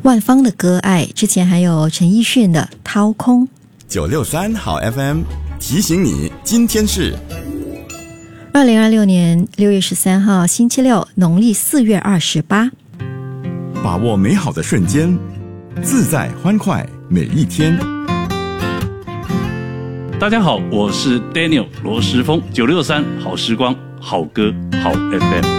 万芳的歌爱，之前还有陈奕迅的掏空。 963好 FM 提醒你，今天是 2026年6月13号星期六，农历4月28。 把握美好的瞬间，自在欢快每一天。 大家好，我是 Daniel 罗时丰，963好时光，好歌好 FM。